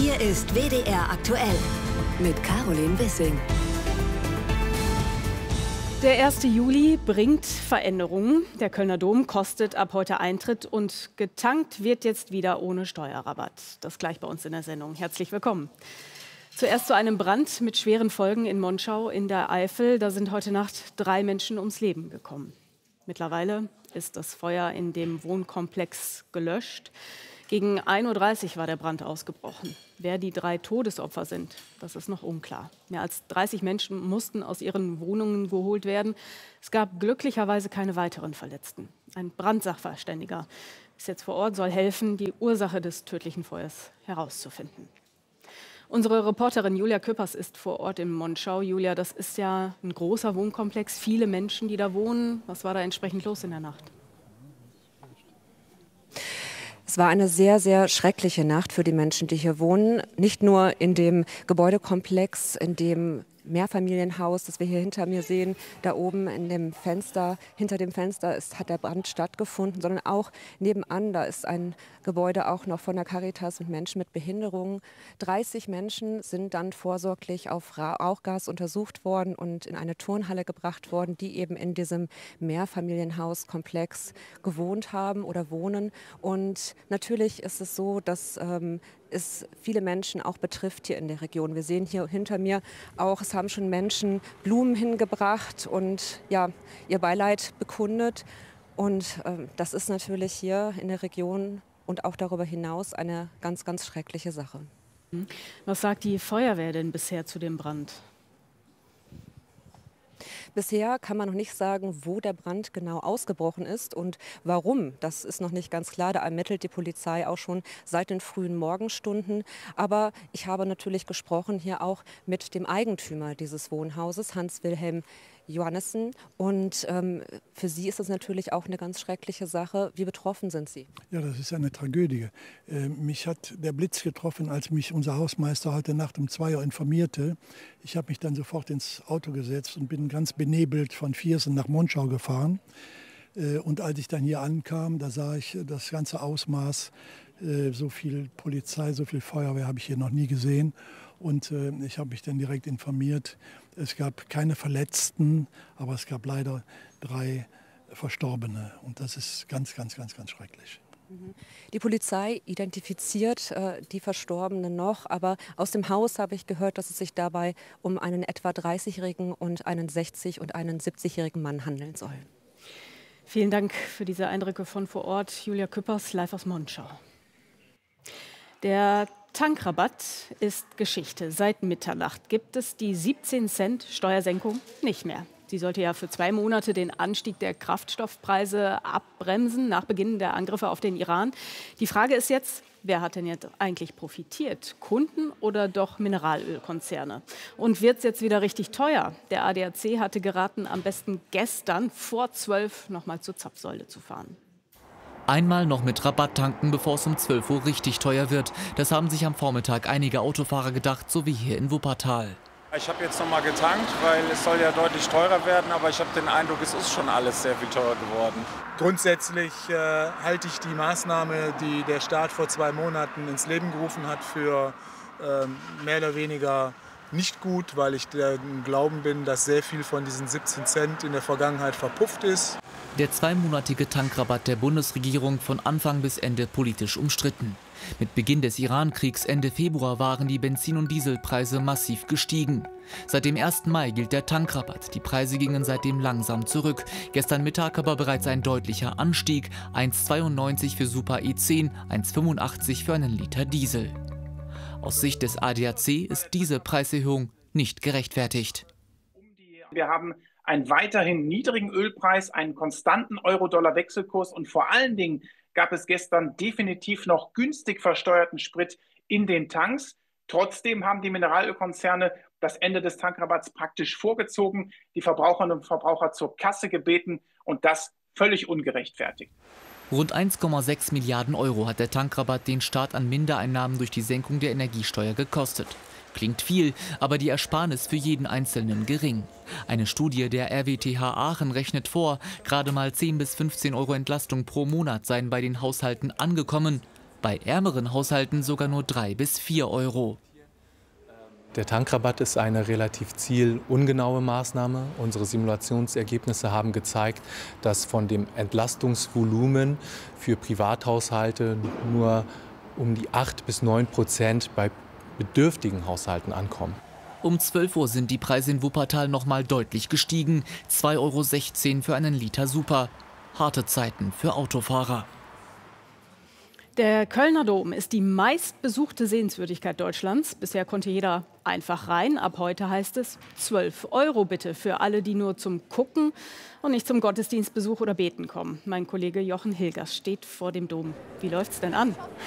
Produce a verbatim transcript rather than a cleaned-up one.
Hier ist W D R aktuell mit Caroline Wissing. Der erste Juli bringt Veränderungen. Der Kölner Dom kostet ab heute Eintritt und getankt wird jetzt wieder ohne Steuerrabatt. Das gleich bei uns in der Sendung. Herzlich willkommen. Zuerst zu einem Brand mit schweren Folgen in Monschau in der Eifel. Da sind heute Nacht drei Menschen ums Leben gekommen. Mittlerweile ist das Feuer in dem Wohnkomplex gelöscht. Gegen ein Uhr dreißig war der Brand ausgebrochen. Wer die drei Todesopfer sind, das ist noch unklar. Mehr als dreißig Menschen mussten aus ihren Wohnungen geholt werden. Es gab glücklicherweise keine weiteren Verletzten. Ein Brandsachverständiger ist jetzt vor Ort, soll helfen, die Ursache des tödlichen Feuers herauszufinden. Unsere Reporterin Julia Küppers ist vor Ort in Monschau. Julia, das ist ja ein großer Wohnkomplex, viele Menschen, die da wohnen. Was war da entsprechend los in der Nacht? Es war eine sehr, sehr schreckliche Nacht für die Menschen, die hier wohnen. Nicht nur in dem Gebäudekomplex, in dem Mehrfamilienhaus, das wir hier hinter mir sehen, da oben in dem Fenster, hinter dem Fenster ist, hat der Brand stattgefunden, sondern auch nebenan, da ist ein Gebäude auch noch von der Caritas mit Menschen mit Behinderungen. dreißig Menschen sind dann vorsorglich auf Rauchgas untersucht worden und in eine Turnhalle gebracht worden, die eben in diesem Mehrfamilienhauskomplex gewohnt haben oder wohnen. Und natürlich ist es so, dass ähm, es viele Menschen auch betrifft hier in der Region. Wir sehen hier hinter mir auch, es haben schon Menschen Blumen hingebracht und ja, ihr Beileid bekundet. Und äh, das ist natürlich hier in der Region und auch darüber hinaus eine ganz, ganz schreckliche Sache. Was sagt die Feuerwehr denn bisher zu dem Brand? Bisher kann man noch nicht sagen, wo der Brand genau ausgebrochen ist und warum. Das ist noch nicht ganz klar. Da ermittelt die Polizei auch schon seit den frühen Morgenstunden. Aber ich habe natürlich gesprochen hier auch mit dem Eigentümer dieses Wohnhauses, Hans-Wilhelm Johannessen. Und ähm, für Sie ist das natürlich auch eine ganz schreckliche Sache. Wie betroffen sind Sie? Ja, das ist eine Tragödie. Äh, mich hat der Blitz getroffen, als mich unser Hausmeister heute Nacht um zwei Uhr informierte. Ich habe mich dann sofort ins Auto gesetzt und bin ganz benebelt von Viersen nach Monschau gefahren. Äh, und als ich dann hier ankam, da sah ich das ganze Ausmaß. Äh, so viel Polizei, so viel Feuerwehr habe ich hier noch nie gesehen. Und äh, ich habe mich dann direkt informiert. Es gab keine Verletzten, aber es gab leider drei Verstorbene. Und das ist ganz, ganz, ganz, ganz schrecklich. Die Polizei identifiziert äh, die Verstorbenen noch, aber aus dem Haus habe ich gehört, dass es sich dabei um einen etwa dreißigjährigen und einen sechzig- und einen siebzigjährigen Mann handeln soll. Vielen Dank für diese Eindrücke von vor Ort. Julia Küppers, live aus Monschau. Der Tankrabatt ist Geschichte. Seit Mitternacht gibt es die siebzehn Cent Steuersenkung nicht mehr. Sie sollte ja für zwei Monate den Anstieg der Kraftstoffpreise abbremsen nach Beginn der Angriffe auf den Iran. Die Frage ist jetzt, wer hat denn jetzt eigentlich profitiert? Kunden oder doch Mineralölkonzerne? Und wird es jetzt wieder richtig teuer? Der A D A C hatte geraten, am besten gestern vor zwölf noch mal zur Zapfsäule zu fahren. Einmal noch mit Rabatt tanken, bevor es um zwölf Uhr richtig teuer wird. Das haben sich am Vormittag einige Autofahrer gedacht, so wie hier in Wuppertal. Ich habe jetzt noch mal getankt, weil es soll ja deutlich teurer werden, aber ich habe den Eindruck, es ist schon alles sehr viel teurer geworden. Grundsätzlich äh, halte ich die Maßnahme, die der Staat vor zwei Monaten ins Leben gerufen hat, für äh, mehr oder weniger nicht gut, weil ich der Glauben bin, dass sehr viel von diesen siebzehn Cent in der Vergangenheit verpufft ist. Der zweimonatige Tankrabatt der Bundesregierung von Anfang bis Ende politisch umstritten. Mit Beginn des Iran-Kriegs Ende Februar waren die Benzin- und Dieselpreise massiv gestiegen. Seit dem ersten Mai gilt der Tankrabatt. Die Preise gingen seitdem langsam zurück. Gestern Mittag aber bereits ein deutlicher Anstieg. eins Komma zweiundneunzig für Super E zehn, eins Komma fünfundachtzig für einen Liter Diesel. Aus Sicht des A D A C ist diese Preiserhöhung nicht gerechtfertigt. Wir haben einen weiterhin niedrigen Ölpreis, einen konstanten Euro-Dollar-Wechselkurs und vor allen Dingen gab es gestern definitiv noch günstig versteuerten Sprit in den Tanks. Trotzdem haben die Mineralölkonzerne das Ende des Tankrabatts praktisch vorgezogen, die Verbraucherinnen und Verbraucher zur Kasse gebeten und das völlig ungerechtfertigt. Rund eins Komma sechs Milliarden Euro hat der Tankrabatt den Staat an Mindereinnahmen durch die Senkung der Energiesteuer gekostet. Klingt viel, aber die Ersparnis für jeden Einzelnen gering. Eine Studie der R W T H Aachen rechnet vor, gerade mal zehn bis fünfzehn Euro Entlastung pro Monat seien bei den Haushalten angekommen. bei ärmeren Haushalten sogar nur drei bis vier Euro. Der Tankrabatt ist eine relativ zielungenaue Maßnahme. Unsere Simulationsergebnisse haben gezeigt, dass von dem Entlastungsvolumen für Privathaushalte nur um die acht bis neun Prozent bei bedürftigen Haushalten ankommen. Um zwölf Uhr sind die Preise in Wuppertal noch mal deutlich gestiegen. zwei Euro sechzehn für einen Liter Super. Harte Zeiten für Autofahrer. Der Kölner Dom ist die meistbesuchte Sehenswürdigkeit Deutschlands. Bisher konnte jeder einfach rein. Ab heute heißt es zwölf Euro bitte für alle, die nur zum Gucken und nicht zum Gottesdienstbesuch oder Beten kommen. Mein Kollege Jochen Hilgers steht vor dem Dom. Wie läuft's denn an?